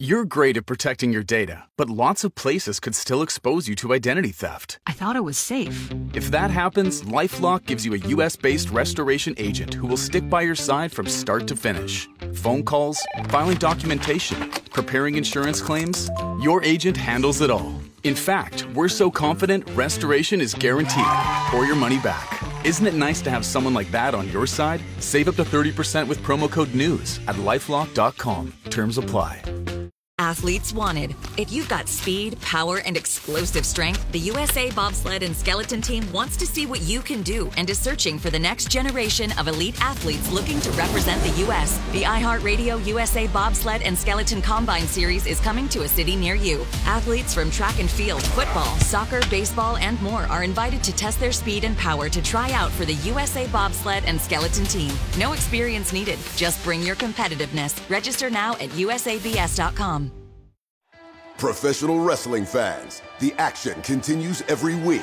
You're great at protecting your data, but lots of places could still expose you to identity theft. I thought it was safe. If that happens, LifeLock gives you a U.S.-based restoration agent who will stick by your side from start to finish. Phone calls, filing documentation, preparing insurance claims, your agent handles it all. In fact, we're so confident restoration is guaranteed or your money back. Isn't it nice to have someone like that on your side? Save up to 30% with promo code NEWS at LifeLock.com. Terms apply. Athletes wanted. If you've got speed, power, and explosive strength, the USA Bobsled and Skeleton Team wants to see what you can do and is searching for the next generation of elite athletes looking to represent the U.S. The iHeartRadio USA Bobsled and Skeleton Combine Series is coming to a city near you. Athletes from track and field, football, soccer, baseball, and more are invited to test their speed and power to try out for the USA Bobsled and Skeleton Team. No experience needed. Just bring your competitiveness. Register now at usabs.com. Professional wrestling fans, the action continues every week.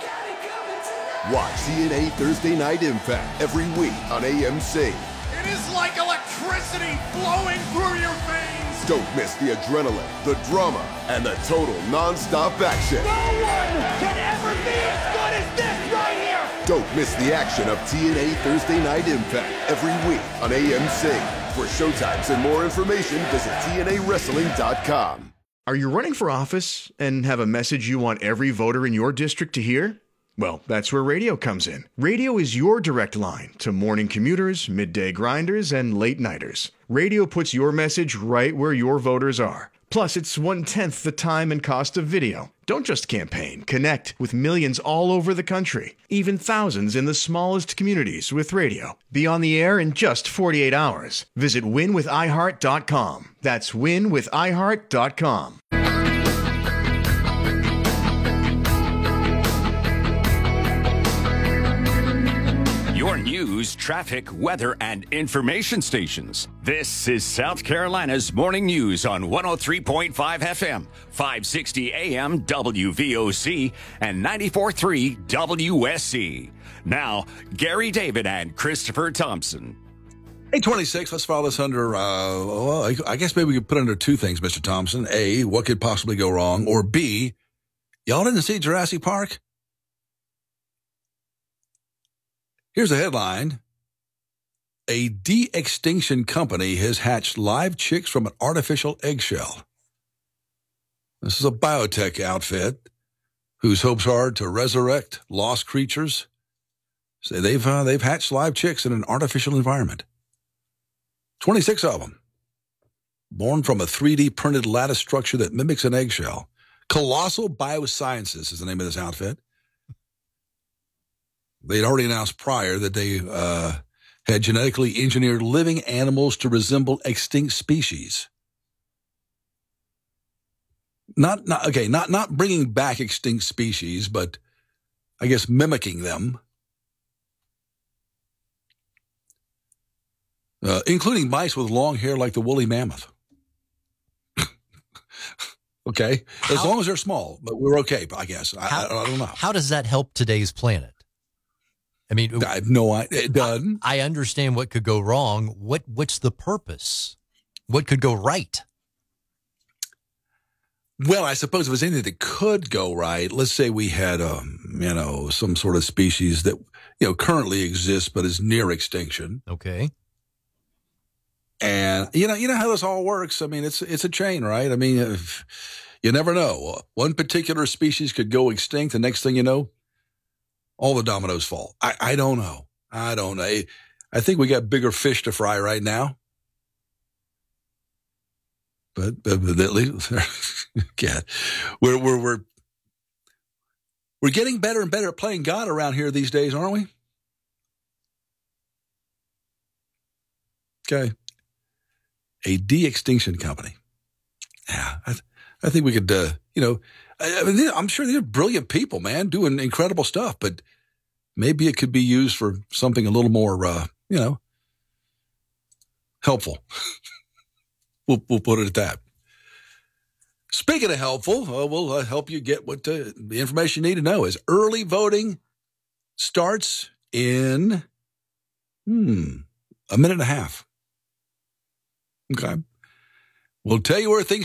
Watch TNA Thursday Night Impact every week on AMC. It is like electricity flowing through your veins. Don't miss the adrenaline, the drama, and the total non-stop action. No one can ever be as good as this right here. Don't miss the action of TNA Thursday Night Impact every week on AMC. For showtimes and more information, visit TNAWrestling.com. Are you running for office and have a message you want every voter in your district to hear? Well, that's where radio comes in. Radio is your direct line to morning commuters, midday grinders, and late nighters. Radio puts your message right where your voters are. Plus, it's 1/10 the time and cost of video. Don't just campaign. Connect with millions all over the country, even thousands in the smallest communities with radio. Be on the air in just 48 hours. Visit winwithiheart.com. That's winwithiheart.com. Your news, traffic, weather, and information stations. This is South Carolina's Morning News on 103.5 FM, 560 AM WVOC, and 94.3 WSC. Now, Gary David and Christopher Thompson. 826, let's file this under, well, I guess maybe we could put under two things, Mr. Thompson. A, what could possibly go wrong? Or B, y'all didn't see Jurassic Park? Here's a headline. A de-extinction company has hatched live chicks from an artificial eggshell. This is a biotech outfit whose hopes are to resurrect lost creatures. So they've hatched live chicks in an artificial environment. 26 of them. Born from a 3D printed lattice structure that mimics an eggshell. Colossal Biosciences is the name of this outfit. They'd already announced prior that they had genetically engineered living animals to resemble extinct species. Not bringing back extinct species, but I guess mimicking them, including mice with long hair like the woolly mammoth. Okay, as long as they're small, but we're okay, I guess. I don't know. How does that help today's planet? I mean, I have no idea. It doesn't. I understand what could go wrong. What's the purpose? What could go right? Well, I suppose if there's anything that could go right, let's say we had, some sort of species that, currently exists but is near extinction. Okay. And you know how this all works. I mean, it's a chain, right? I mean, you never know. One particular species could go extinct. The next thing you know, all the dominoes fall. I don't know. I don't know. I think we got bigger fish to fry right now. But at least, yeah, we're getting better and better at playing God around here these days, aren't we? Okay. A de-extinction company. Yeah, I think we could, I'm sure they're brilliant people, man, doing incredible stuff, but maybe it could be used for something a little more, helpful. We'll put it at that. Speaking of helpful, we'll help you get what the information you need to know is early voting starts in a minute and a half. Okay. We'll tell you where things